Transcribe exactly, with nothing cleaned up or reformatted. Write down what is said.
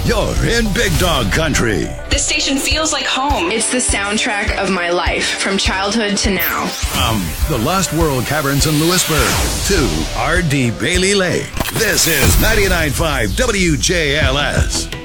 You're in Big Dog Country. This station feels like home. It's the soundtrack of my life, from childhood to now. From the Lost World Caverns in Lewisburg to R D Bailey Lake, this is ninety-nine point five W J L S.